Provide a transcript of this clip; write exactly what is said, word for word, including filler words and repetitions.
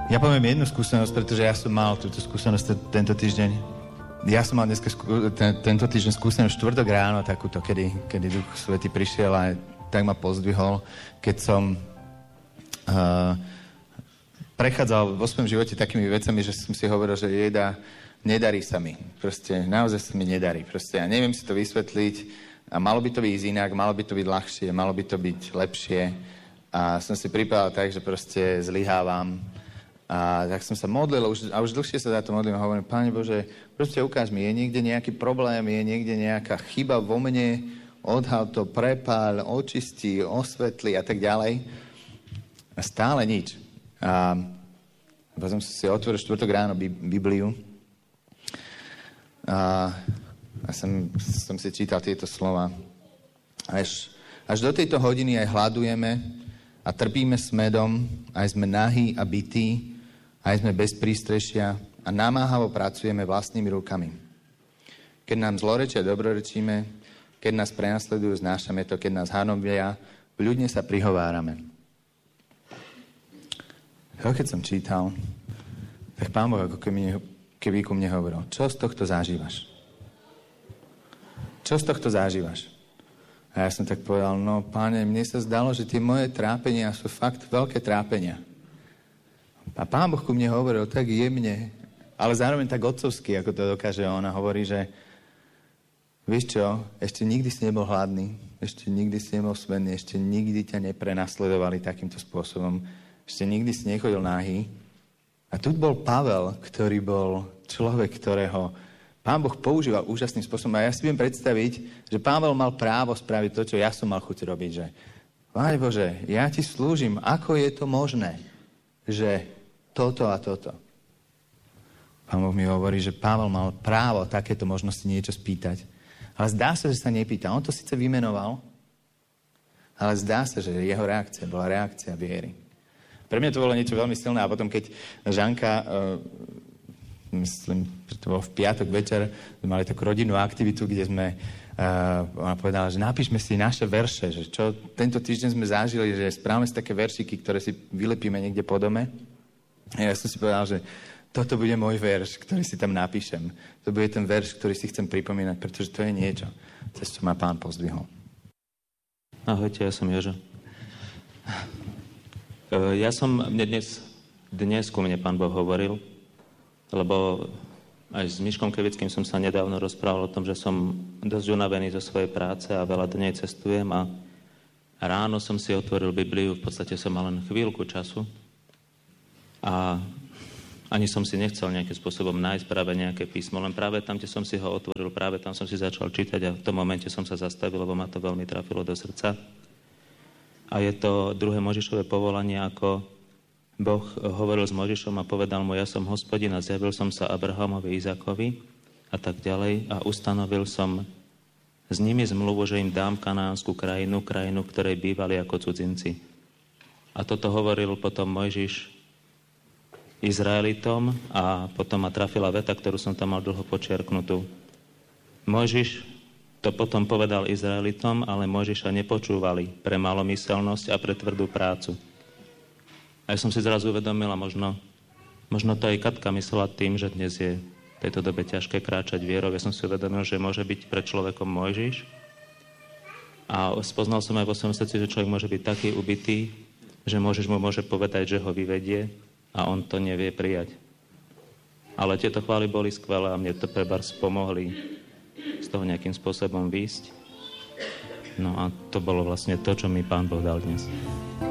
Ja poviem jednu skúsenosť, pretože ja som mal túto skúsenosť t- tento týždeň. Ja som mal dneska skú- ten, tento týždeň skúsenosť štvrtok ráno, takúto, kedy, kedy Duch Svätý prišiel a tak ma pozdvihol, keď som uh, prechádzal vo svojom živote takými vecami, že som si hovoril, že jeda, nedarí sa mi. Proste, naozaj sa mi nedarí. Proste, ja neviem si to vysvetliť a malo by to byť inak, malo by to byť ľahšie, malo by to byť lepšie. A som si pripadal tak, že proste zlyhávam. A tak som sa modlil už, a už dlhšie sa za to modlím a hovorím, Páne Bože, proste ukáž mi, je niekde nejaký problém, je niekde nejaká chyba vo mne, odhal to, prepáľ, očistí, osvetlí a tak ďalej. A stále nič. A potom som si otvoril štvrtok ráno Bibliu a, a som, som si čítal tieto slova. Až, až do tejto hodiny aj hľadujeme a trpíme smedom, aj sme nahí a bití, aj sme bez prístrešia a namáhavo pracujeme vlastnými rukami. Keď nám zlorečia dobrorečíme, keď nás prenasledujú, znášame to, keď nás hanobia, ľudne sa prihovárame. Keď som čítal, tak Pán Boh ako keby, keby ku mne hovoril, čo z tohto zažívaš? Čo z tohto zažívaš? A ja som tak povedal, no Páne, mne sa zdalo, že tie moje trápenia sú fakt veľké trápenia. A Pán Boh ku mne hovoril tak jemne, ale zároveň tak otcovsky, ako to dokáže on. A hovorí, že vieš čo, ešte nikdy si nebol hladný, ešte nikdy si nebol smedný, ešte nikdy ťa neprenasledovali takýmto spôsobom, ešte nikdy si nechodil nahý. A tu bol Pavel, ktorý bol človek, ktorého Pán Boh používal úžasným spôsobom. A ja si viem predstaviť, že Pavel mal právo spraviť to, čo ja som mal chuť robiť, že Páne Bože, ja ti slúžim, ako je to možné, že toto a toto. Pán Boh mi hovorí, že Pavel mal právo takéto možnosti niečo spýtať. Ale zdá sa, že sa nepýta. On to síce vymenoval, ale zdá sa, že jeho reakcia bola reakcia viery. Pre mňa to bolo niečo veľmi silné a potom, keď Žanka, uh, myslím, že to bolo v piatok večer, sme mali takú rodinnú aktivitu, kde sme, uh, ona povedala, že napíšme si naše verše, že čo tento týždeň sme zažili, že správame si také veršiky, ktoré si vylepíme niekde po dome. A ja som si povedal, že toto bude môj verš, ktorý si tam napíšem. To bude ten verš, ktorý si chcem pripomínať, pretože to je niečo, cez čo ma Pán pozdvihol. Ahojte, ja som Jožo. Ja som, mne dnes, dnes ku mne Pán Boh hovoril, lebo aj s Miškom Kevickým som sa nedávno rozprával o tom, že som dosť unavený zo svojej práce a veľa dní cestujem a ráno som si otvoril Bibliu, v podstate som mal len chvíľku času a ani som si nechcel nejakým spôsobom nájsť práve nejaké písmo, len práve tam, kde som si ho otvoril, práve tam som si začal čítať a v tom momente som sa zastavil, lebo ma to veľmi trafilo do srdca. A je to druhé Mojžišové povolanie, ako Boh hovoril s Mojžišom a povedal mu, ja som Hospodin a zjavil som sa Abrahamovi, Izakovi a tak ďalej a ustanovil som s nimi zmluvu, že im dám kanánsku krajinu, krajinu, ktorej bývali ako cudzinci. A toto hovoril potom Mojžiš Izraelitom a potom ma trafila veta, ktorú som tam mal dlho počiarknutú. Mojžiš to potom povedal Izraelitom, ale Mojžiša nepočúvali pre malomyselnosť a pre tvrdú prácu. A ja som si zrazu uvedomil, a možno, možno to aj Katka myslela tým, že dnes je v tejto dobe ťažké kráčať vierou. Ja som si uvedomil, že môže byť pred človekom Mojžiš. A spoznal som aj vo svojom srdci, že človek môže byť taký ubitý, že Mojžiš mu môže povedať, že ho vyvedie a on to nevie prijať. Ale tieto chvály boli skvelé a mne to prebárs pomohli z toho nejakým spôsobom výjsť. No a to bolo vlastne to, čo mi Pán Boh dal dnes.